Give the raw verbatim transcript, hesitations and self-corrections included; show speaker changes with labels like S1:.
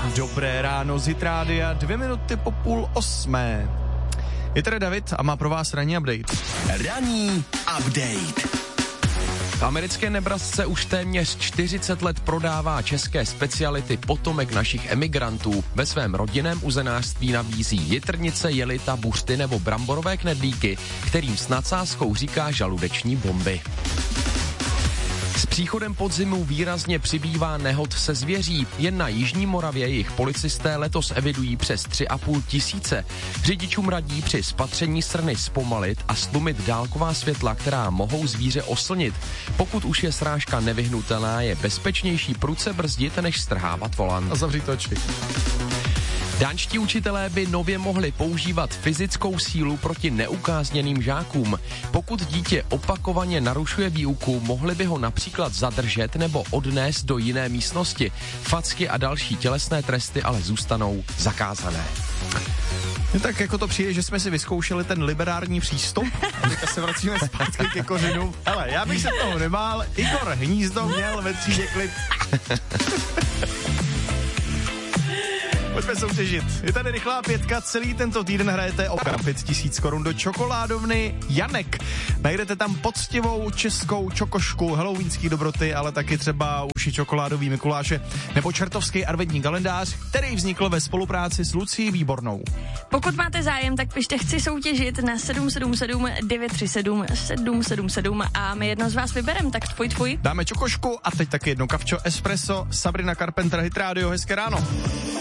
S1: Dobré ráno z Hit Rádia, dvě minuty po půl osmé. Je tady David a má pro vás ranní update.
S2: Ranní update.
S3: V americké Nebrasce už téměř čtyřicet let prodává české speciality potomek našich emigrantů. Ve svém rodinném uzenářství nabízí jitrnice, jelita, buřty nebo bramborové knedlíky, kterým s nadsázkou říká žaludeční bomby. S příchodem podzimu výrazně přibývá nehod se zvěří. Jen na jižní Moravě jejich policisté letos evidují přes tři a půl tisíce. Řidičům radí při spatření srny zpomalit a stlumit dálková světla, která mohou zvíře oslnit. Pokud už je srážka nevyhnutelná, je bezpečnější prudce brzdit, než strhávat volant.
S1: A zavřít oči.
S3: Dánští učitelé by nově mohli používat fyzickou sílu proti neukázněným žákům. Pokud dítě opakovaně narušuje výuku, mohli by ho například zadržet nebo odnést do jiné místnosti. Facky a další tělesné tresty ale zůstanou zakázané.
S1: No tak jako to přijde, že jsme si vyzkoušeli ten liberární přístup. Teďka se vracíme zpátky ke kořenům. Hele, já bych se toho nemál. Igor Hnízdo měl ve třídě klid. Pojďme soutěžit. Je tady rychlá pětka, celý tento týden hrajete o pět tisíc korun do čokoládovny Janek. Najdete tam poctivou českou čokošku, halloweenský dobroty, ale taky třeba uši čokoládový Mikuláše nebo čertovský adventní kalendář, který vznikl ve spolupráci s Lucí Výbornou.
S4: Pokud máte zájem, tak pište chci soutěžit na sedm sedm sedm devět tři sedm sedm sedm sedm a my jedno z vás vyberem, tak tvoj tvoj.
S1: Dáme čokošku a teď taky jedno kavčo espresso. Sabrina Carpenter, Hit Radio, hezké ráno.